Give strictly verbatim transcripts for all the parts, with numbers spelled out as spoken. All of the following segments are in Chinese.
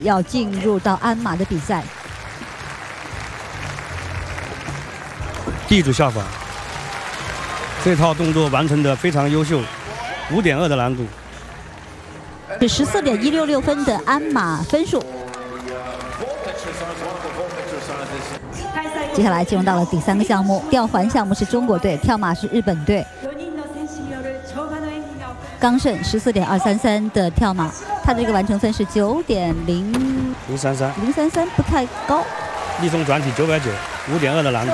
要进入到鞍马的比赛。 地主下法，这套动作完成的非常优秀，五点二的难度， 是十四点一六六分的鞍马分数。接下来进入到了第三个项目，吊环项目是中国队，跳马是日本队。冈盛十四点二三三的跳马，他的这个完成分是九点零零三三， 零三三不太高。 立松转体九百九，五点二的难度。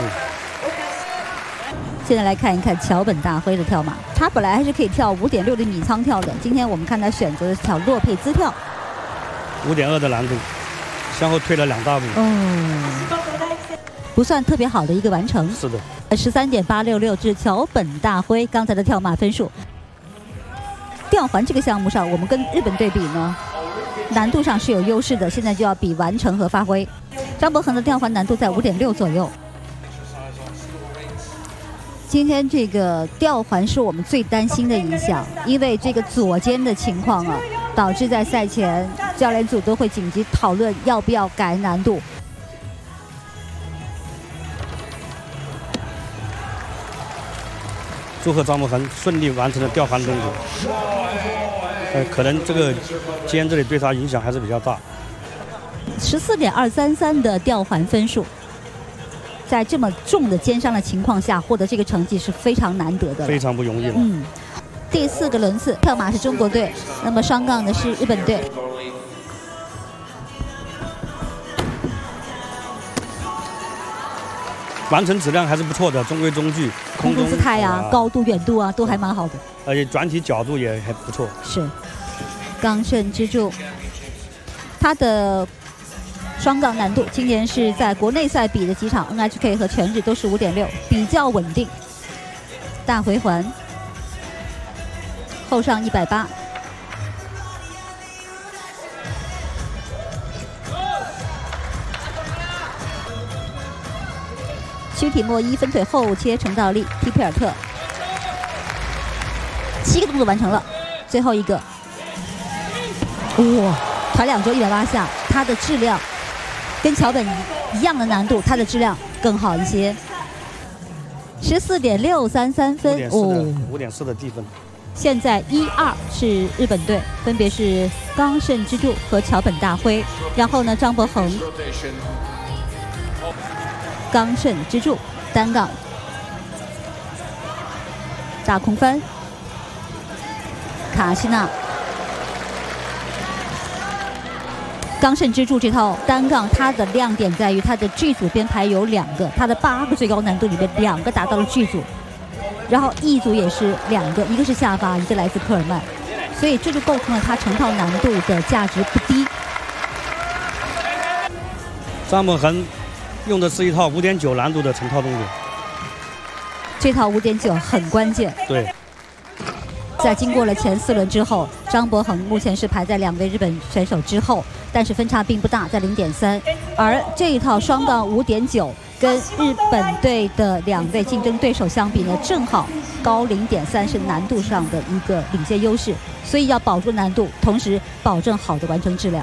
现在来看一看桥本大辉的跳马，他本来还是可以跳五点六的米仓跳的，今天我们看他选择的是跳洛佩兹跳， 五点二的难度，向后退了两大步。 哦，不算特别好的一个完成。 是的， 十三点八六六至桥本大辉刚才的跳马分数。吊环这个项目上，我们跟日本队比呢，难度上是有优势的。现在就要比完成和发挥。张博恒的吊环难度在五点六左右。今天这个吊环是我们最担心的一项，因为这个左肩的情况啊，导致在赛前教练组都会紧急讨论要不要改难度。 祝贺张博恒顺利完成了吊环动作。呃，可能这个肩这里对他影响还是比较大。 十四点二三三的吊环分数，在这么重的肩伤的情况下获得这个成绩是非常难得的， 非常不容易了。 嗯，第四个轮次跳马是中国队，那么双杠的是日本队。 完成质量还是不错的，中规中矩， 空中姿态啊、呃、高度、远度啊都还蛮好的， 而且转体角度也还不错。 是，冈盛之助，他的双杠难度今年是在国内赛比的几场 N H K 和全日都是五点六，比较稳定。大回环，后上一百八。躯体莫伊分腿后切成倒立踢佩尔特，七个动作完成了，最后一个，哇、哦，团两周一百八下，它的质量跟桥本一样的难度，它的质量更好一些。十四点六三三分， 哦，五点四的地分。 现在一二是日本队，分别是冈盛之助和桥本大辉，然后呢，张博恒。冈盛之助单杠大空翻，卡西娜。冈盛之助这套单杠，它的亮点在于它的剧组编排有两个，它的八个最高难度里面两个达到了剧组，然后 E 组也是两个，一个是下巴，一个来自科尔曼，所以这就构成了它成套难度的价值不低。 张博恒用的是一套五点九难度的成套动作， 这套五点九很关键。 对， 在经过了前四轮之后，张博恒目前是排在两位日本选手之后，但是分差并不大，在零点三。而这一套双杠五点九跟日本队的两位竞争对手相比呢，正好高零点三，是难度上的一个领先优势，所以要保住难度，同时保证好的完成质量。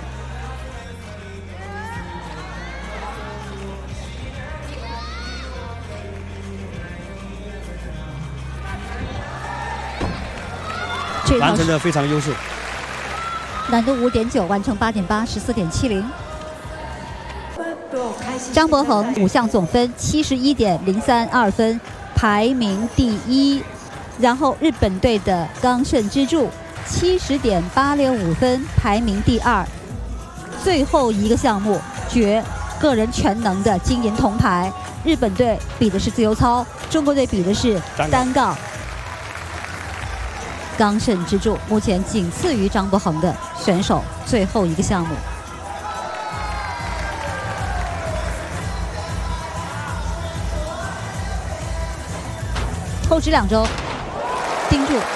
完成的非常优秀， 难度五点九，完成八点八，十四点七零。张博恒五项总分七十一点零三二分，排名第一。然后日本队的冈盛之助七十点八六五分，排名第二。最后一个项目决个人全能的金银铜牌，日本队比的是自由操，中国队比的是单杠。冈盛之助目前仅次于张博恒的选手，最后一个项目。后值两周，盯住。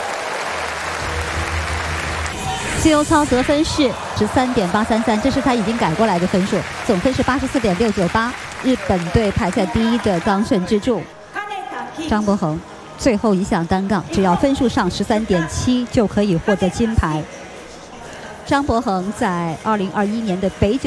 自由操得分是十三点八三三，这是他已经改过来的分数，总分是八十四点六九八。日本队排在第一的冈盛之助，张博恒。最后一项单杠，只要分数上十三点七就可以获得金牌。 张伯恒在二零二一年的北九